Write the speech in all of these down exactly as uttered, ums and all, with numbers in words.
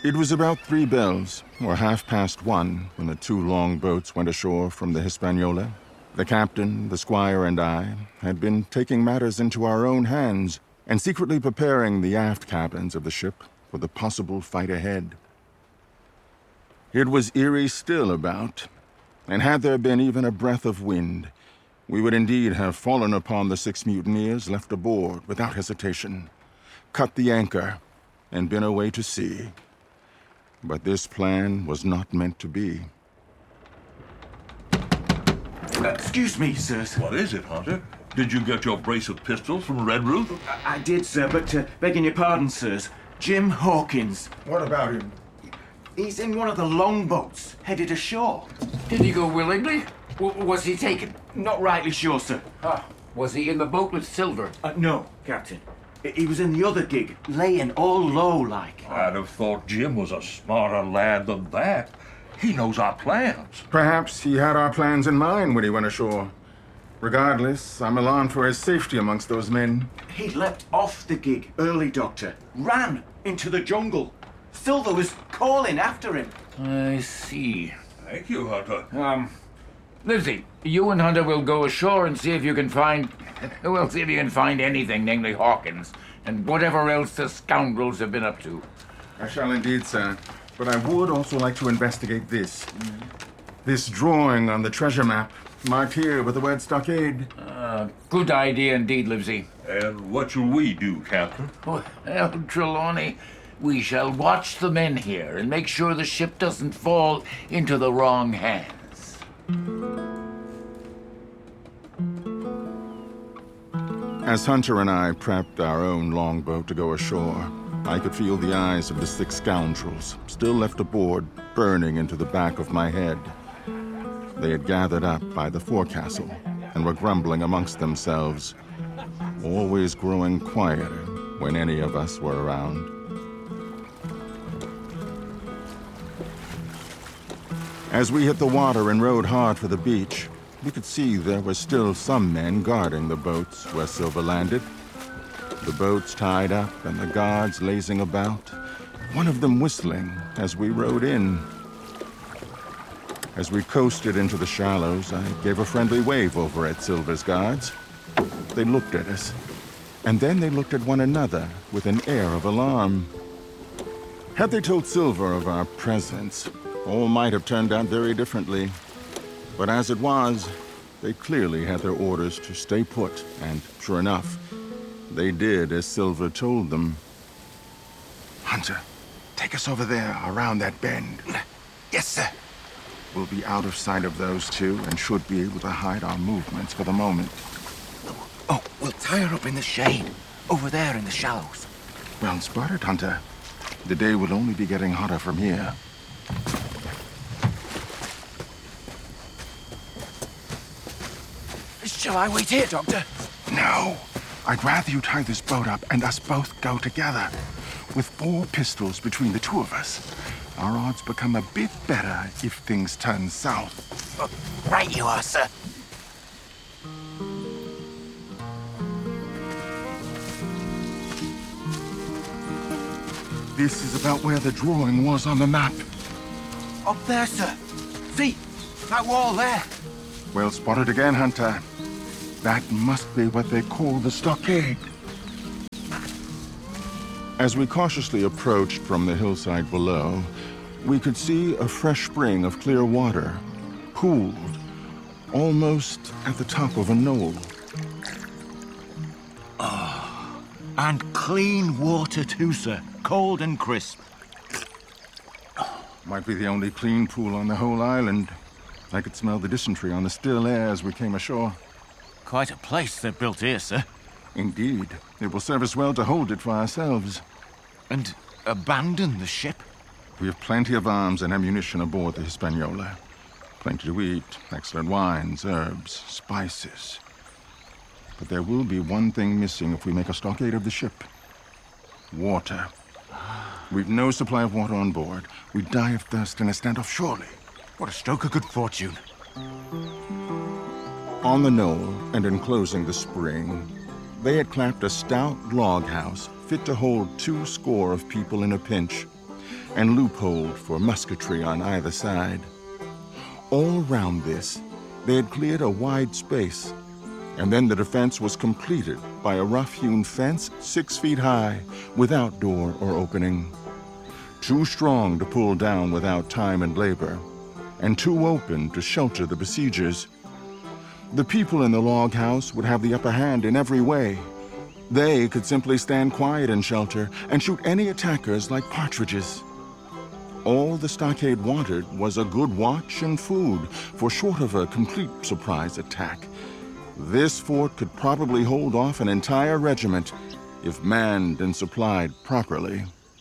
It was about three bells, or half past one, when the two long boats went ashore from the Hispaniola. The captain, the squire, and I had been taking matters into our own hands and secretly preparing the aft cabins of the ship for the possible fight ahead. It was eerie still about, and had there been even a breath of wind, we would indeed have fallen upon the six mutineers left aboard without hesitation, cut the anchor, and been away to sea. But this plan was not meant to be. Uh, excuse me, sirs. What is it, Hunter? Did you get your brace of pistols from Red Roof? I, I did, sir, but uh, begging your pardon, sirs. Jim Hawkins. What about him? He's in one of the longboats, headed ashore. Did he go willingly? W- was he taken? Not rightly sure, sir. Ah, was he in the boat with Silver? Uh, no, Captain. He was in the other gig, laying all low like. I'd have thought Jim was a smarter lad than that. He knows our plans. Perhaps he had our plans in mind when he went ashore. Regardless, I'm alarmed for his safety amongst those men. He leapt off the gig early, Doctor. Ran into the jungle. Silver was calling after him. I see. Thank you, Hunter. Um, Livesey, you and Hunter will go ashore and see if you can find... Well, see if you can find anything, namely Hawkins, and whatever else the scoundrels have been up to. I shall indeed, sir. But I would also like to investigate this. Mm. This drawing on the treasure map, marked here with the word stockade. Uh, good idea indeed, Livesey. And what shall we do, Captain? Well, Trelawney, we shall watch the men here and make sure the ship doesn't fall into the wrong hands. As Hunter and I prepped our own longboat to go ashore, I could feel the eyes of the six scoundrels, still left aboard, burning into the back of my head. They had gathered up by the forecastle and were grumbling amongst themselves, always growing quieter when any of us were around. As we hit the water and rowed hard for the beach, we could see there were still some men guarding the boats where Silver landed. The boats tied up and the guards lazing about, one of them whistling as we rowed in. As we coasted into the shallows, I gave a friendly wave over at Silver's guards. They looked at us, and then they looked at one another with an air of alarm. Had they told Silver of our presence, all might have turned out very differently. But as it was, they clearly had their orders to stay put, and sure enough, they did as Silver told them. Hunter, take us over there, around that bend. Yes, sir. We'll be out of sight of those two and should be able to hide our movements for the moment. Oh, we'll tie her up in the shade, over there in the shallows. Well spotted, Hunter. The day will only be getting hotter from here. Shall I wait here, Doctor? No. I'd rather you tie this boat up and us both go together. With four pistols between the two of us, our odds become a bit better if things turn south. Oh, right you are, sir. This is about where the drawing was on the map. Up there, sir. See, that wall there. Well spotted again, Hunter. That must be what they call the stockade. As we cautiously approached from the hillside below, we could see a fresh spring of clear water, pooled, almost at the top of a knoll. Oh, and clean water too, sir. Cold and crisp. Might be the only clean pool on the whole island. I could smell the dysentery on the still air as we came ashore. Quite a place they've built here, sir. Indeed. It will serve us well to hold it for ourselves. And abandon the ship? We have plenty of arms and ammunition aboard the Hispaniola. Plenty to eat, excellent wines, herbs, spices. But there will be one thing missing if we make a stockade of the ship. Water. We've no supply of water on board. We die of thirst in a standoff, surely. What a stroke of good fortune. On the knoll and enclosing the spring, they had clapped a stout log house fit to hold two score of people in a pinch. and loopholed for musketry on either side. All round this, they had cleared a wide space, and then the defense was completed by a rough-hewn fence six feet high, without door or opening. Too strong to pull down without time and labor, and too open to shelter the besiegers. The people in the log house would have the upper hand in every way. They could simply stand quiet in shelter and shoot any attackers like partridges. All the stockade wanted was a good watch and food, for short of a complete surprise attack, this fort could probably hold off an entire regiment if manned and supplied properly.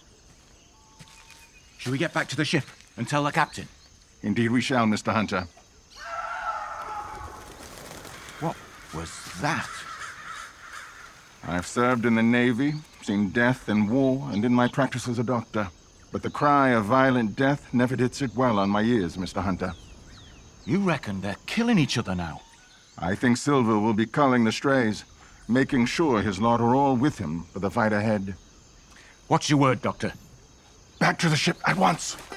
Shall we get back to the ship and tell the captain? Indeed we shall, Mister Hunter. What was that? I've served in the Navy, seen death in war, and in my practice as a doctor. But the cry of violent death never did sit well on my ears, Mister Hunter. You reckon they're killing each other now? I think Silver will be culling the strays, making sure his lot are all with him for the fight ahead. What's your word, Doctor? Back to the ship at once!